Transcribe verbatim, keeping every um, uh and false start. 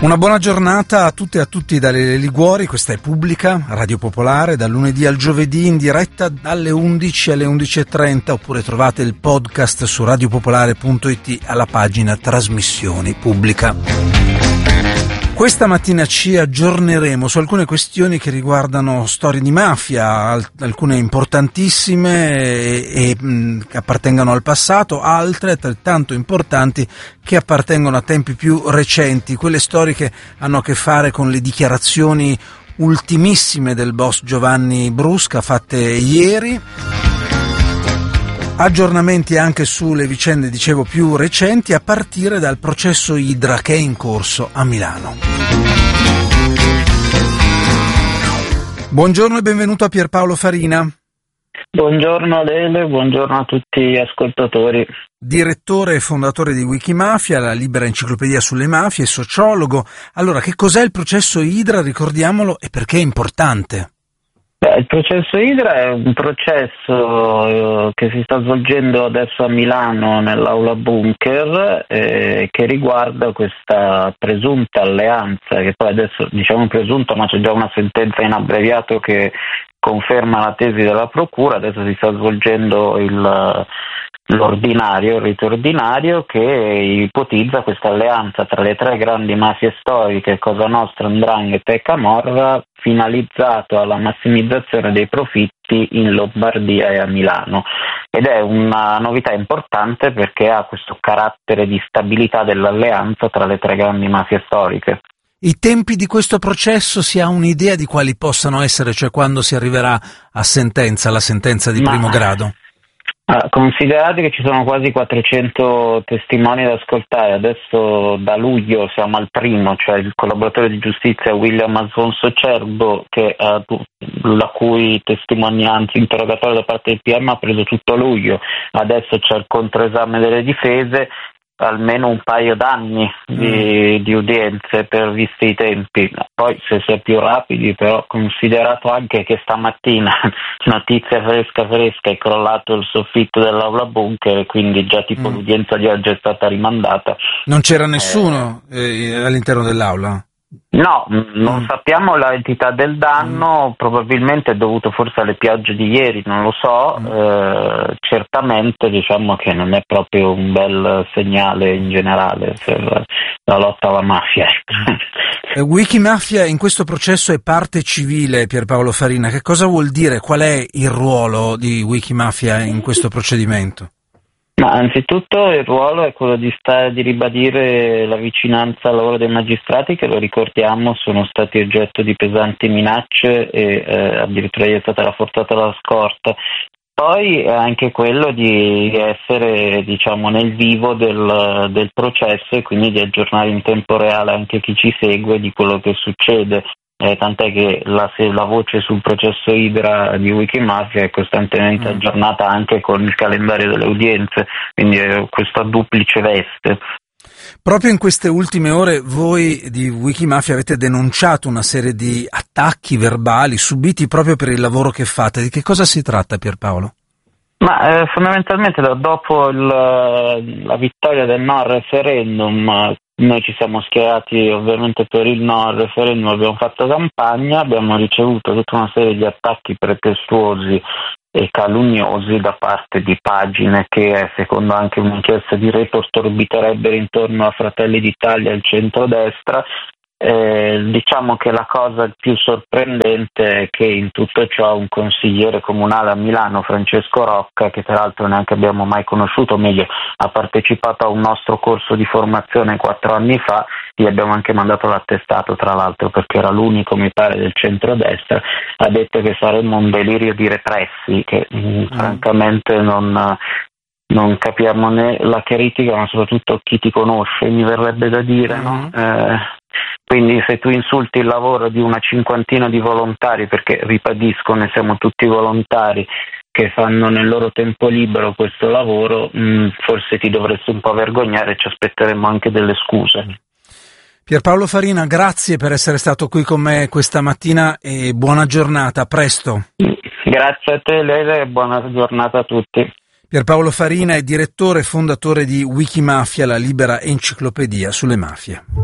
Una buona giornata a tutte e a tutti dalle Liguori, questa è Pubblica, Radio Popolare, dal lunedì al giovedì in diretta dalle undici alle undici e trenta, oppure trovate il podcast su radiopopolare punto it alla pagina Trasmissioni Pubblica. Questa mattina ci aggiorneremo su alcune questioni che riguardano storie di mafia, alcune importantissime e, e mh, che appartengono al passato, altre altrettanto importanti che appartengono a tempi più recenti, quelle storie che hanno a che fare con le dichiarazioni ultimissime del boss Giovanni Brusca fatte ieri. Aggiornamenti anche sulle vicende, dicevo, più recenti, a partire dal processo Idra che è in corso a Milano. Buongiorno e benvenuto a Pierpaolo Farina. Buongiorno Adele, buongiorno a tutti gli ascoltatori. Direttore e fondatore di Wikimafia, la libera enciclopedia sulle mafie, sociologo. Allora, che cos'è il processo Idra, ricordiamolo, e perché è importante? Beh, il processo Idra è un processo eh, che si sta svolgendo adesso a Milano nell'aula Bunker, eh, che riguarda questa presunta alleanza, che poi adesso diciamo presunta, ma c'è già una sentenza in abbreviato che conferma la tesi della procura. Adesso si sta svolgendo il l'ordinario, il rito ordinario, che ipotizza questa alleanza tra le tre grandi mafie storiche, Cosa Nostra, 'Ndrangheta e Camorra, finalizzato alla massimizzazione dei profitti in Lombardia e a Milano. Ed è una novità importante perché ha questo carattere di stabilità dell'alleanza tra le tre grandi mafie storiche. I tempi di questo processo, si ha un'idea di quali possano essere, cioè quando si arriverà a sentenza, la sentenza di Ma... primo grado? Ah, considerate che ci sono quasi quattrocento testimoni da ascoltare, adesso da luglio siamo al primo, cioè il collaboratore di giustizia William Alfonso Cerbo, che, eh, la cui testimonianza interrogatoria da parte del P M ha preso tutto luglio. Adesso c'è il controesame delle difese, almeno un paio d'anni di, mm. di udienze per visti i tempi. Poi se si è più rapidi, però, considerato anche che stamattina, notizia fresca fresca, è crollato il soffitto dell'aula Bunker e quindi già tipo mm. l'udienza di oggi è stata rimandata. Non c'era nessuno eh, eh, all'interno dell'aula? No, non mm. sappiamo l'entità del danno, mm. probabilmente è dovuto forse alle piogge di ieri, non lo so, mm. eh, certamente diciamo che non è proprio un bel segnale in generale per la lotta alla mafia. Wikimafia in questo processo è parte civile, Pierpaolo Farina, che cosa vuol dire? Qual è il ruolo di Wikimafia in questo procedimento? Ma anzitutto il ruolo è quello di stare, di ribadire la vicinanza al lavoro dei magistrati, che lo ricordiamo sono stati oggetto di pesanti minacce e eh, addirittura gli è stata rafforzata la scorta. Poi è anche quello di essere, diciamo, nel vivo del, del processo e quindi di aggiornare in tempo reale anche chi ci segue di quello che succede. Eh, tant'è che la, la voce sul processo Idra di Wikimafia è costantemente mm. aggiornata anche con il calendario delle udienze, quindi è questa duplice veste. Proprio in queste ultime ore voi di Wikimafia avete denunciato una serie di attacchi verbali subiti proprio per il lavoro che fate. Di che cosa si tratta, Pierpaolo? Ma eh, fondamentalmente dopo il, la vittoria del no al referendum, noi ci siamo schierati ovviamente per il no al referendum, abbiamo fatto campagna, abbiamo ricevuto tutta una serie di attacchi pretestuosi e calunnosi da parte di pagine che, secondo anche un'inchiesta di Report, orbiterebbero intorno a Fratelli d'Italia e il centrodestra. Eh, diciamo che la cosa più sorprendente è che in tutto ciò un consigliere comunale a Milano, Francesco Rocca, che peraltro neanche abbiamo mai conosciuto, o meglio ha partecipato a un nostro corso di formazione quattro anni fa, gli abbiamo anche mandato l'attestato tra l'altro perché era l'unico, mi pare, del centrodestra, ha detto che saremmo un delirio di repressi, che mh, mm. francamente non... non capiamo né la critica, ma soprattutto chi ti conosce, mi verrebbe da dire, mm. no? Eh, quindi se tu insulti il lavoro di una cinquantina di volontari, perché ribadisco, ne siamo tutti volontari, che fanno nel loro tempo libero questo lavoro, mh, forse ti dovresti un po' vergognare e ci aspetteremo anche delle scuse. Pierpaolo Farina, grazie per essere stato qui con me questa mattina e buona giornata, a presto. Grazie a te Lele e buona giornata a tutti. Pierpaolo Farina è direttore e fondatore di Wikimafia, la libera enciclopedia sulle mafie.